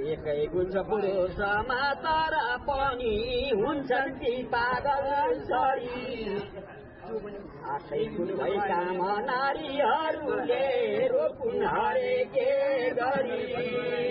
एकै गुन्छ पुरुषमा तर पनि हुन्छन् ती पागल सरी आशै गुण भएका नारीहरूले रोकुन् हरेक गरी